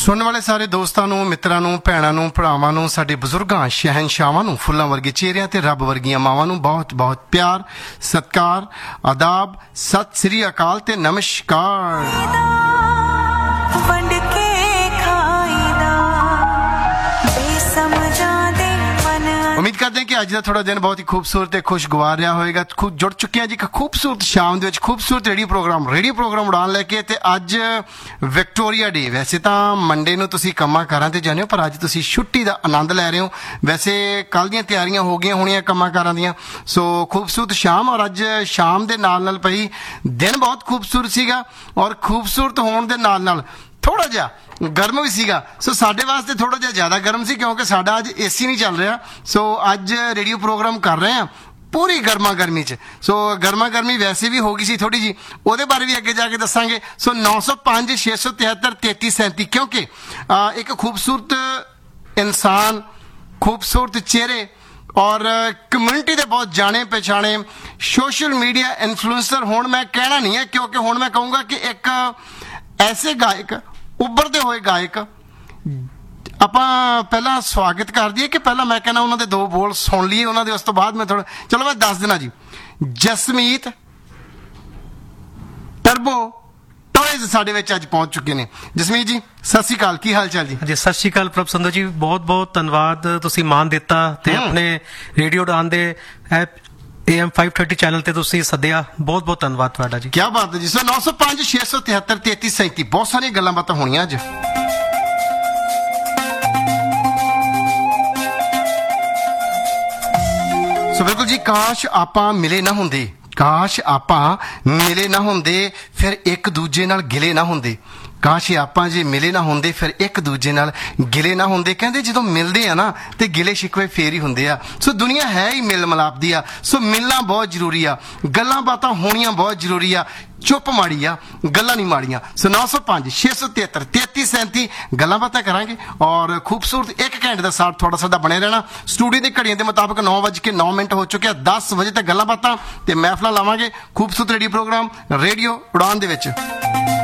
ਸੁਣਨ ਵਾਲੇ ਸਾਰੇ ਦੋਸਤਾਂ ਨੂੰ, ਮਿੱਤਰਾਂ ਨੂੰ, ਭੈਣਾਂ ਨੂੰ, ਭਰਾਵਾਂ ਨੂੰ, ਸਾਡੇ ਬਜ਼ੁਰਗਾਂ, ਸ਼ਹਿਨਸ਼ਾਹਾਂ ਨੂੰ, ਫੁੱਲਾਂ ਵਰਗੇ ਚਿਹਰਿਆਂ ਤੇ ਰੱਬ ਵਰਗੀਆਂ ਮਾਵਾਂ ਨੂੰ ਬਹੁਤ ਬਹੁਤ ਪਿਆਰ, ਸਤਿਕਾਰ, ਆਦਾਬ, ਸਤਿ ਸ੍ਰੀ ਅਕਾਲ ਤੇ ਨਮਸਕਾਰ। उम्मीद करते हैं कि अज का थोड़ा दिन बहुत ही खूबसूरत ते खुशगवार रहा होएगा। जुड़ चुके हैं जी खूबसूरत शाम दे विच खूबसूरत रेडियो प्रोग्राम उड़ान लैके ते अज विक्टोरिया डे। वैसे तो मंडे नूं तुसीं कम्मां कारां ते जाने हो, पर अज तुसीं छुट्टी दा आनंद लै रहे हो। वैसे कल दियां तैयारियां हो गईयां होणीआं कम्मां कारां दियां। सो खूबसूरत शाम, और अज शाम दे नाल नाल पई दिन बहुत खूबसूरत सीगा, और खूबसूरत होण दे नाल नाल थोड़ा जिहा गर्म भी सीगा। सो साडे वास्ते थोड़ा जिहा ज़्यादा गर्म सी, क्योंकि साडा अज एसी नहीं चल रहा। सो अज रेडियो प्रोग्राम कर रहे हैं पूरी गर्मा गर्मी च। सो गर्मा गर्मी वैसे भी हो गई सी थोड़ी जी, ਉਹਦੇ बारे भी अगे जाके दसांगे। सो 905 673 3337, क्योंकि एक खूबसूरत इंसान, खूबसूरत चेहरे और कम्यूनिटी के बहुत जाने पहचाने सोशल मीडिया इन्फ्लुएंसर होण मैं कहना नहीं है, क्योंकि हुण मैं कहूँगा कि एक ऐसे गायक, उभरते हुए गायक, ਆਪਾਂ ਪਹਿਲਾਂ ਸਵਾਗਤ ਕਰ ਦਈਏ ਕਿ ਪਹਿਲਾਂ ਮੈਂ ਕਹਿੰਦਾ ਉਹਨਾਂ ਦੇ ਦੋ ਬੋਲ ਸੁਣ ਲਈਏ ਉਹਨਾਂ ਦੇ, ਉਸ ਤੋਂ ਬਾਅਦ ਮੈਂ ਥੋੜਾ ਚਲੋ ਮੈਂ ਦੱਸ ਦੇਣਾ ਜੀ। ਜਸਮੀਤ ਟਰਬੋ ਟੋਇਜ਼ ਸਾਡੇ ਵਿੱਚ ਅੱਜ ਪਹੁੰਚ ਚੁੱਕੇ ਨੇ। ਜਸਮੀਤ ਜੀ ਸਤਿ ਸ਼੍ਰੀ ਅਕਾਲ, ਕੀ ਹਾਲ ਚਾਲ ਜੀ? ਜੀ ਸਤਿ ਸ਼੍ਰੀ ਅਕਾਲ ਪ੍ਰਭ ਸੰਧੂ ਜੀ, ਬਹੁਤ ਬਹੁਤ ਧੰਨਵਾਦ, ਤੁਸੀਂ ਮਾਣ ਦਿੱਤਾ ਤੇ ਆਪਣੇ ਰੇਡੀਓ ਉਡਾਨ ਦੇ AM 530 ਚੈਨਲ ਤੇ ਤੁਸੀਂ ਸੱਦਿਆ, ਬਹੁਤ ਬਹੁਤ ਧੰਨਵਾਦ ਤੁਹਾਡਾ ਜੀ। ਕੀ ਬਾਤ ਹੈ ਜੀ। ਸੋ 905 673 3337 ਬਹੁਤ ਸਾਰੀਆਂ ਗੱਲਾਂ ਬਾਤਾਂ ਹੋਣੀਆਂ ਅੱਜ। ਸੋ ਬਿਲਕੁਲ ਜੀ, ਕਾਸ਼ ਆਪਾਂ ਮਿਲੇ ਨਾ ਹੁੰਦੇ, ਕਾਸ਼ ਆਪਾਂ ਮਿਲੇ ਨਾ ਹੁੰਦੇ, ਫਿਰ ਇੱਕ ਦੂਜੇ ਨਾਲ ਗਿਲੇ ਨਾ ਹੁੰਦੇ। ਕਾਸ਼ ਆਪਾਂ ਜੇ ਮਿਲੇ ਨਾ ਹੁੰਦੇ, ਫਿਰ ਇੱਕ ਦੂਜੇ ਨਾਲ ਗਿਲੇ ਨਾ ਹੁੰਦੇ। ਕਹਿੰਦੇ ਜਦੋਂ ਮਿਲਦੇ ਆ ਨਾ ਤੇ ਗਿਲੇ ਸ਼ਿਕਵੇ ਫੇਰ ਹੀ ਹੁੰਦੇ ਆ। ਸੋ ਦੁਨੀਆ ਹੈ ਹੀ ਮਿਲ ਮਿਲਾਪ ਦੀ ਆ। ਸੋ ਮਿਲਣਾ ਬਹੁਤ ਜ਼ਰੂਰੀ ਆ, ਗੱਲਾਂ ਬਾਤਾਂ ਹੋਣੀਆਂ ਬਹੁਤ ਜ਼ਰੂਰੀ ਆ। ਚੁੱਪ ਮਾੜੀ ਆ, ਗੱਲਾਂ ਨਹੀਂ ਮਾੜੀਆਂ। ਸੋ 905 673 3337 ਗੱਲਾਂ ਬਾਤਾਂ ਕਰਾਂਗੇ, ਔਰ ਖੂਬਸੂਰਤ ਇੱਕ ਘੰਟੇ ਦਾ ਸਾਥ ਤੁਹਾਡਾ ਸਾਡਾ ਬਣੇ ਰਹਿਣਾ। ਸਟੂਡੀਓ ਦੀ ਘੜੀਆਂ ਦੇ ਮੁਤਾਬਕ 9:09 ਹੋ ਚੁੱਕੇ ਆ। 10 ਵਜੇ ਤੱਕ ਗੱਲਾਂ ਬਾਤਾਂ ਤੇ ਮਹਿਫਲਾਂ ਲਾਵਾਂਗੇ। ਖੂਬਸੂਰਤ ਰੇਡੀਓ ਪ੍ਰੋਗਰਾਮ ਰੇਡੀਓ ਉਡਾਨ ਦੇ ਵਿੱਚ।